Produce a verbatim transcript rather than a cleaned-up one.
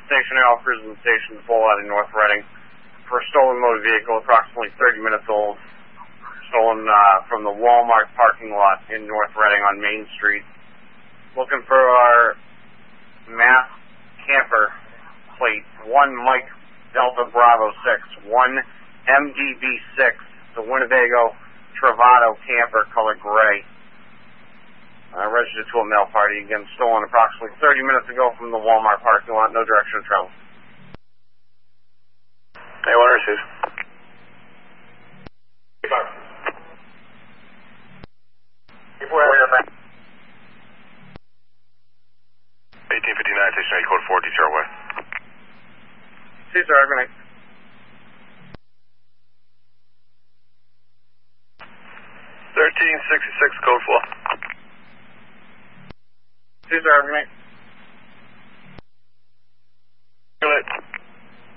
stationary officers in the station pull out in North Reading for a stolen motor vehicle, approximately thirty minutes old, stolen uh, from the Walmart parking lot in North Reading on Main Street. Looking for our Mass camper plate, one Mike Delta Bravo six, one M D B six, the Winnebago Travato camper, color gray. Uh, registered to a mail party, again stolen approximately thirty minutes ago from the Walmart parking lot, no direction of travel. Hey, one receive. eighteen fifty-nine, station eight, code four, Detroit Way. See, sir, good night. thirteen sixty-six, code four. See, sir, good night.